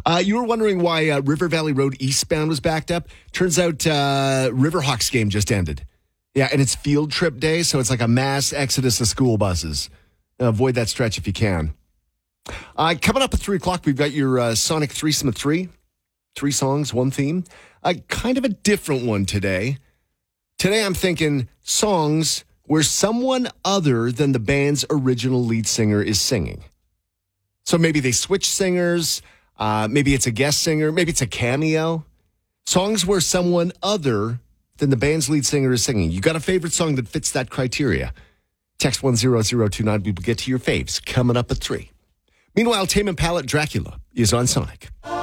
You were wondering why River Valley Road eastbound was backed up. Turns out Riverhawks game just ended. Yeah, and it's field trip day, so it's like a mass exodus of school buses. Avoid that stretch if you can. Coming up at 3 o'clock, we've got your Sonic Threesome of 3. 3 songs, 1 theme. Kind of a different one today. Today I'm thinking songs where someone other than the band's original lead singer is singing. So maybe they switch singers, maybe it's a guest singer, maybe it's a cameo. Songs where someone other than the band's lead singer is singing. You got a favorite song that fits that criteria? Text 10029. We will get to your faves coming up at 3. Meanwhile, Tame Impala Dracula is on Sonic.